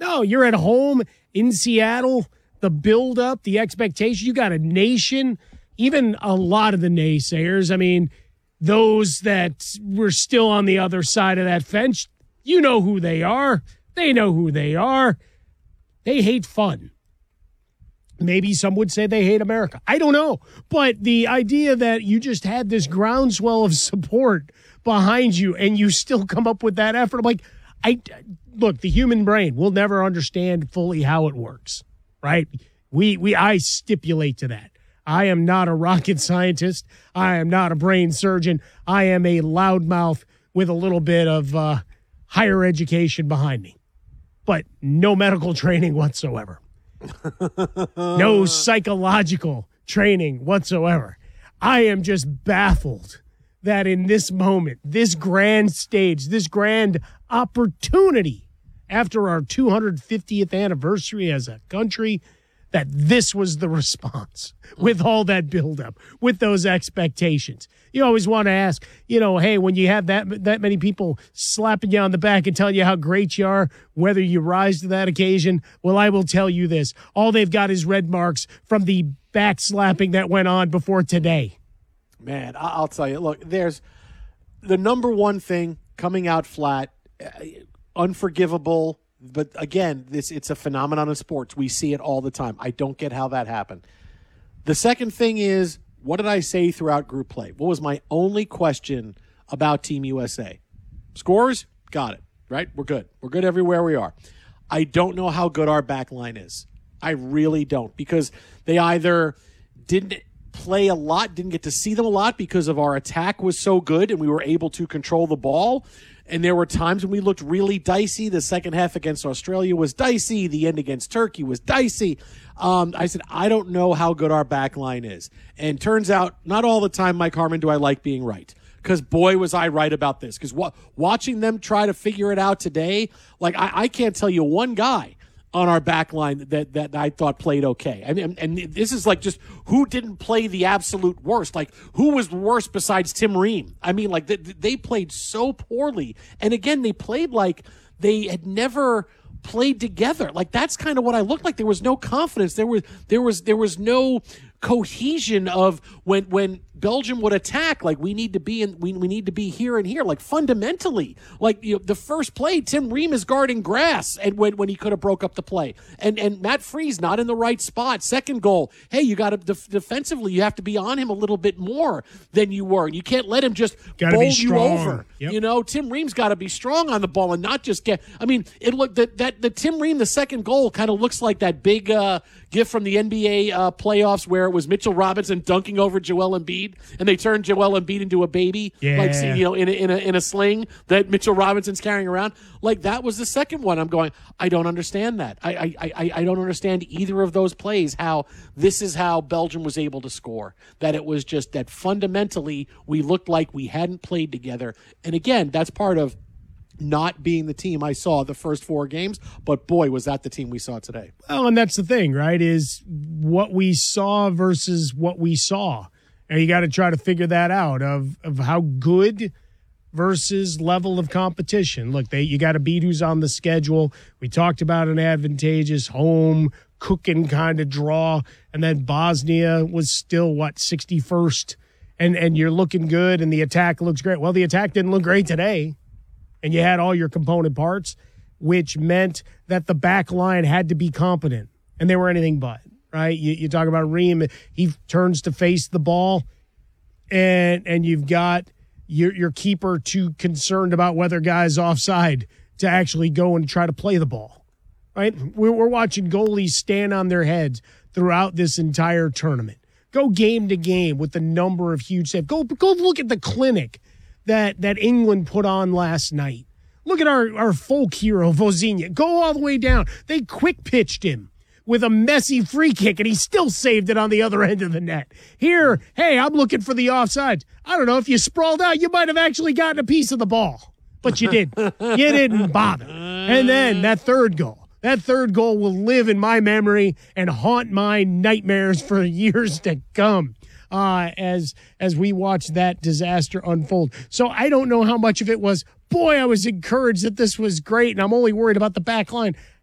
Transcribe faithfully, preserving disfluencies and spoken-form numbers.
No, you're at home in Seattle. The build-up, the expectation. You got a nation, even a lot of the naysayers. I mean, those that were still on the other side of that fence, you know who they are. They know who they are. They hate fun. Maybe some would say they hate America. I don't know. But the idea that you just had this groundswell of support behind you and you still come up with that effort, I'm like, I, look, the human brain will never understand fully how it works, right? We, we, I stipulate to that. I am not a rocket scientist. I am not a brain surgeon. I am a loudmouth with a little bit of uh, higher education behind me, but no medical training whatsoever. No psychological training whatsoever. I am just baffled that in this moment, this grand stage, this grand opportunity after our two hundred fiftieth anniversary as a country, that this was the response with all that buildup, with those expectations. You always want to ask, you know, hey, when you have that that many people slapping you on the back and telling you how great you are, whether you rise to that occasion, well, I will tell you this. All they've got is red marks from the back slapping that went on before today. Man, I'll tell you, look, there's the number one thing coming out flat, unforgivable. But again, this it's a phenomenon of sports. We see it all the time. I don't get how that happened. The second thing is, what did I say throughout group play? What was my only question about Team U S A? Scores? Got it, right? We're good. We're good everywhere we are. I don't know how good our back line is. I really don't, because they either didn't play a lot, didn't get to see them a lot because of our attack was so good and we were able to control the ball. And there were times when we looked really dicey. The second half against Australia was dicey. The end against Turkey was dicey. Um, I said, I don't know how good our back line is. And turns out, not all the time, Mike Harmon, do I like being right. Because, boy, was I right about this. Because wa- watching them try to figure it out today, like, I, I can't tell you one guy on our back line that, that I thought played okay. I mean, and this is like just who didn't play the absolute worst. Like, who was the worst besides Tim Ream? I mean, like, they, they played so poorly. And again, they played like they had never played together. Like, that's kind of what I looked like. There was no confidence. There was, there was, there was no cohesion of when, when Belgium would attack, like we need to be in, we, we need to be here and here, like fundamentally, like, you know, the first play, Tim Ream is guarding grass and when, when he could have broke up the play and, and Matt Freese not in the right spot. Second goal. Hey, you got to def- defensively, you have to be on him a little bit more than you were. And you can't let him just gotta bowl be you strong. over. Yep. You know, Tim Ream's got to be strong on the ball and not just get, I mean, it looked that, that the Tim Ream, the second goal kind of looks like that big, uh, gift from the N B A uh, playoffs where it was Mitchell Robinson dunking over Joel Embiid, and they turned Joel Embiid into a baby, yeah. like, you know, in a, in a in a sling that Mitchell Robinson's carrying around. Like, that was the second one. I'm going, I don't understand that. I I I, I don't understand either of those plays. How this is how Belgium was able to score. That it was just that fundamentally we looked like we hadn't played together. And again, that's part of not being the team I saw the first four games, but boy, was that the team we saw today. Well, and that's the thing, right, is what we saw versus what we saw. And you got to try to figure that out of, of how good versus level of competition. Look, they you got to beat who's on the schedule. We talked about an advantageous home cooking kind of draw, and then Bosnia was still, what, sixty-first, and, and you're looking good, and the attack looks great. Well, the attack didn't look great today. And you had all your component parts, which meant that the back line had to be competent. And they were anything but, right? You, you talk about Ream, he turns to face the ball, and and you've got your, your keeper too concerned about whether guys offside to actually go and try to play the ball, right? We're, we're watching goalies stand on their heads throughout this entire tournament. Go game to game with the number of huge saves. Go, go look at the clinic that that England put on last night. Look at our, our folk hero, Vozinha. Go all the way down. They quick pitched him with a messy free kick, and he still saved it on the other end of the net. Here, hey, I'm looking for the offside. I don't know, if you sprawled out, you might have actually gotten a piece of the ball. But you didn't. You didn't bother. And then that third goal. That third goal will live in my memory and haunt my nightmares for years to come. Uh, as as we watch that disaster unfold. So I don't know how much of it was, boy, I was encouraged that this was great, and I'm only worried about the back line.